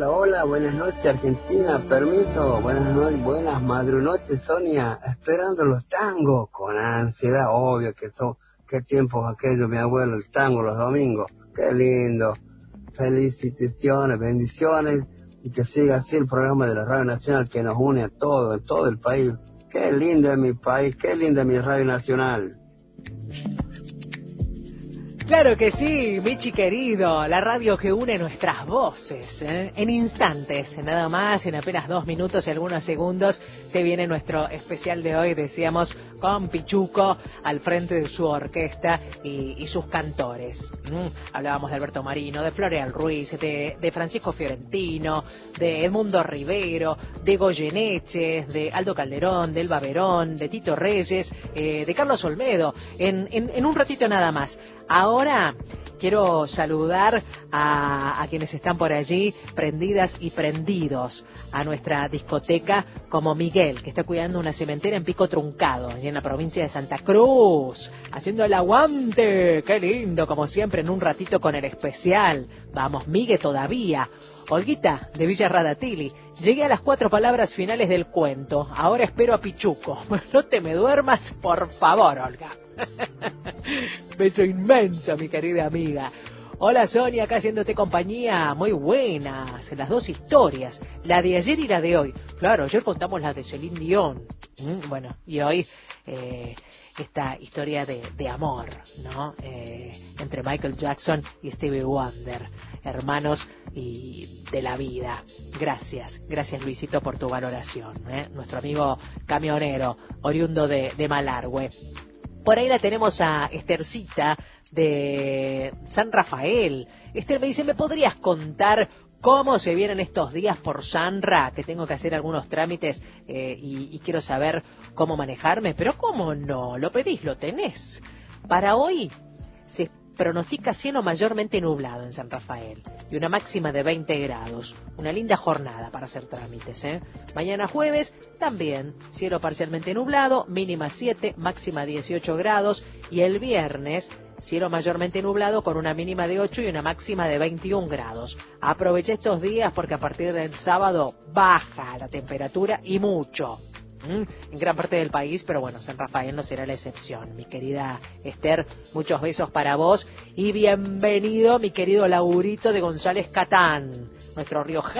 Hola, hola, buenas noches Argentina, permiso, buenas madrunoches Sonia, esperando los tangos con ansiedad, obvio que son, qué tiempos aquellos, mi abuelo, el tango los domingos, qué lindo, felicitaciones, bendiciones, y que siga así el programa de la Radio Nacional que nos une a todos, en todo el país, qué lindo es mi país, qué linda es mi Radio Nacional. Claro que sí, Michi querido, la radio que une nuestras voces, En instantes, nada más, en apenas 2 minutos y algunos segundos, se viene nuestro especial de hoy, decíamos, con Pichuco al frente de su orquesta y sus cantores. Hablábamos de Alberto Marino, de Floreal Ruiz, de Francisco Fiorentino, de Edmundo Rivero, de Goyeneche, de Aldo Calderón, de Elba Verón, de Tito Reyes, de Carlos Olmedo, en un ratito nada más. Ahora quiero saludar a quienes están por allí, prendidas y prendidos a nuestra discoteca, como Miguel, que está cuidando una cementera en Pico Truncado, y en la provincia de Santa Cruz, haciendo el aguante. Qué lindo, como siempre, en un ratito con el especial. Vamos, Miguel, todavía. Olguita, de Villa Radatili. Llegué a las 4 palabras finales del cuento. Ahora espero a Pichuco. No te me duermas, por favor, Olga. Beso inmenso, mi querida amiga. Hola Sonia, acá haciéndote compañía. Muy buenas, las dos historias, la de ayer y la de hoy. Claro, ayer contamos la de Celine Dion. Bueno, y hoy esta historia de amor, ¿no? Entre Michael Jackson y Stevie Wonder, hermanos y de la vida. Gracias Luisito por tu valoración, Nuestro amigo camionero, oriundo de Malargüe. Por ahí la tenemos a Estercita de San Rafael. Esther me dice, ¿me podrías contar cómo se vienen estos días por Sanra? Que tengo que hacer algunos trámites y quiero saber cómo manejarme. Pero ¿cómo no? Lo pedís, lo tenés. Para hoy se pronostica cielo mayormente nublado en San Rafael y una máxima de 20 grados. Una linda jornada para hacer trámites, Mañana jueves también cielo parcialmente nublado, mínima 7, máxima 18 grados. Y el viernes cielo mayormente nublado con una mínima de 8 y una máxima de 21 grados. Aproveché estos días porque a partir del sábado baja la temperatura y mucho. En gran parte del país, pero bueno, San Rafael no será la excepción. Mi querida Esther, muchos besos para vos y bienvenido, mi querido Laurito de González Catán, nuestro riojano.